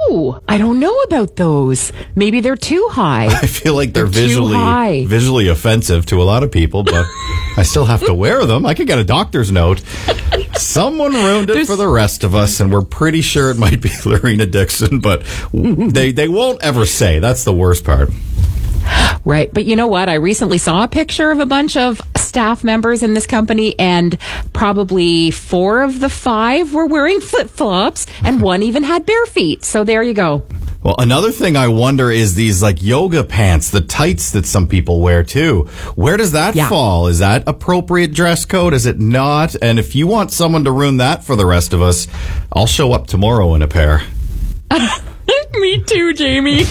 Oh, I don't know about those. Maybe they're too high. I feel like they're too high. visually offensive to a lot of people, but I still have to wear them. I could get a doctor's note. Someone ruined it for the rest of us, and we're pretty sure it might be Lorena Dixon, but they won't ever say. That's the worst part. Right. But you know what? I recently saw a picture of a bunch of staff members in this company, and probably 4 of the 5 were wearing flip-flops, and 1 even had bare feet. So there you go. Well, another thing I wonder is these like yoga pants, the tights that some people wear too. Where does that fall? Is that appropriate dress code? Is it not? And if you want someone to ruin that for the rest of us, I'll show up tomorrow in a pair. Me too, Jamie.